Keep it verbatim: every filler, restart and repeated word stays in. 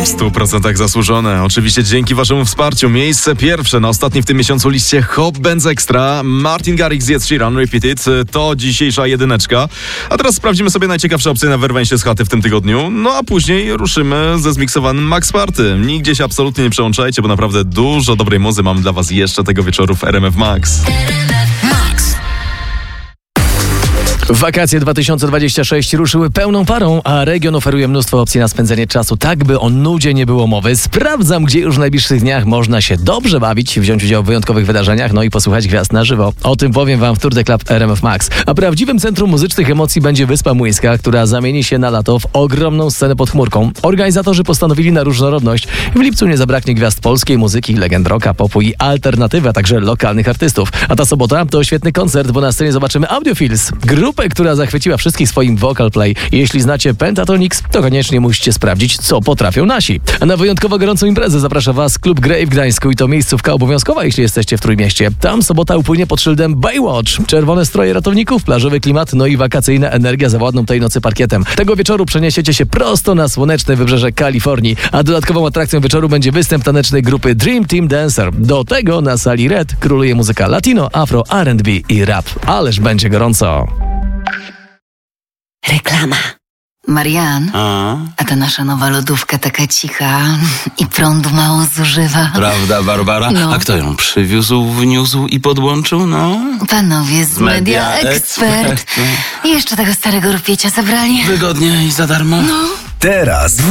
W stu procentach zasłużone. Oczywiście dzięki waszemu wsparciu. Miejsce pierwsze na ostatnim w tym miesiącu liście Hot Bands Extra. Martin Garrix z Ed Sheeran, Repeat It. To dzisiejsza jedyneczka. A teraz sprawdzimy sobie najciekawsze opcje na wyrwanie się z chaty w tym tygodniu. No a później ruszymy ze zmiksowanym Max Party. Nigdzie się absolutnie nie przełączajcie, bo naprawdę dużo dobrej muzy mam dla was jeszcze tego wieczoru w R M F Max. Wakacje dwa tysiące dwudziesty szósty ruszyły pełną parą, a region oferuje mnóstwo opcji na spędzenie czasu, tak by o nudzie nie było mowy. Sprawdzam, gdzie już w najbliższych dniach można się dobrze bawić, wziąć udział w wyjątkowych wydarzeniach, no i posłuchać gwiazd na żywo. O tym powiem wam w Tour de Club R M F Max. A prawdziwym centrum muzycznych emocji będzie Wyspa Młyńska, która zamieni się na lato w ogromną scenę pod chmurką. Organizatorzy postanowili na różnorodność. W lipcu nie zabraknie gwiazd polskiej muzyki, legend rocka, popu i alternatywy, a także lokalnych artystów. A ta sobota to świetny koncert, bo na scenie zobaczymy Audiophils, grupę, która zachwyciła wszystkich swoim vocal play. Jeśli znacie Pentatonix, to koniecznie musicie sprawdzić, co potrafią nasi. A na wyjątkowo gorącą imprezę zaprasza was Klub Grey w Gdańsku i to miejscówka obowiązkowa, jeśli jesteście w Trójmieście. Tam sobota upłynie pod szyldem Baywatch. Czerwone stroje ratowników, plażowy klimat, no i wakacyjna energia zawładną tej nocy parkietem. Tego wieczoru przeniesiecie się prosto na słoneczne wybrzeże Kalifornii, a dodatkową atrakcją wieczoru będzie występ tanecznej grupy Dream Team Dancer. Do tego na sali Red króluje muzyka latino, afro, R and B i rap. Ależ będzie gorąco. Reklama. Marian, A? a ta nasza nowa lodówka taka cicha i prądu mało zużywa. Prawda, Barbara? No. A kto ją przywiózł, wniósł i podłączył? No. Panowie z Media Media Expert. Expert. I jeszcze tego starego rupiecia zabrali. Wygodnie i za darmo? No. Teraz